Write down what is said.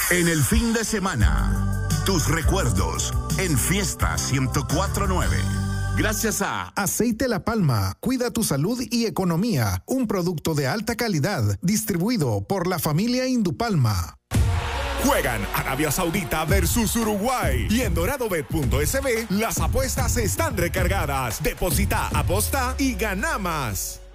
En el fin de semana, tus recuerdos en Fiesta 104.9. Gracias a Aceite La Palma, cuida tu salud y economía. Un producto de alta calidad, distribuido por la familia Indupalma. Juegan Arabia Saudita versus Uruguay. Y en doradobet.sb las apuestas están recargadas. Deposita, aposta y gana más.